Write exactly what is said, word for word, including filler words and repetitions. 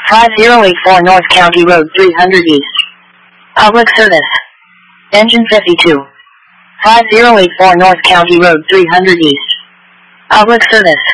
five zero eight four North County Road three hundred East. Public service. Engine fifty-two. five zero eight four North County Road three hundred East. Public service.